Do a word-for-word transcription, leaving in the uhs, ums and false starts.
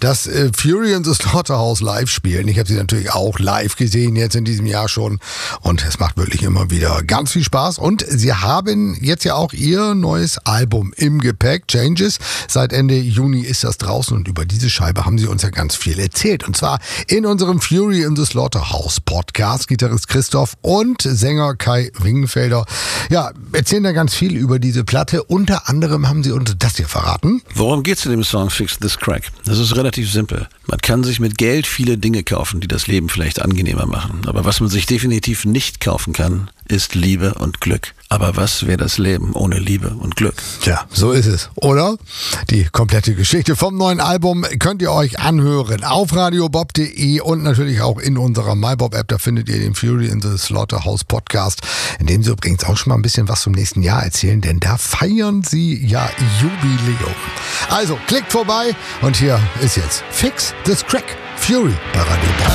das äh, Fury in the Slaughterhouse live spielen. Ich habe sie natürlich auch live gesehen, jetzt in diesem Jahr schon. Und es macht wirklich immer wieder ganz viel Spaß. Und sie haben jetzt ja auch ihr neues Album im Gepäck, Changes. Seit Ende Juni ist das draußen und über diese Scheibe haben sie uns ja ganz viel erzählt. Und zwar in unserem Fury in the Slaughterhouse Podcast. Gitarrist Christoph und Sänger Kai Wingenfelder, ja, erzählen da ganz viel über diese Platte. Unter anderem haben sie uns das hier verraten. Worum geht's in dem Song Fix This Crack? Das ist relativ simpel. Man kann sich mit Geld viele Dinge kaufen, die das Leben vielleicht angenehmer machen. Aber was man sich definitiv nicht kaufen kann, ist Liebe und Glück. Aber was wäre das Leben ohne Liebe und Glück? Tja, so ist es, oder? Die komplette Geschichte vom neuen Album könnt ihr euch anhören auf radiobob punkt de und natürlich auch in unserer MyBob-App. Da findet ihr den Fury in the Slaughterhouse Podcast, in dem sie übrigens auch schon mal ein bisschen was zum nächsten Jahr erzählen, denn da feiern sie ja Jubiläum. Also, klickt vorbei und hier ist jetzt Fix This Crack, Fury bei Radio Bob.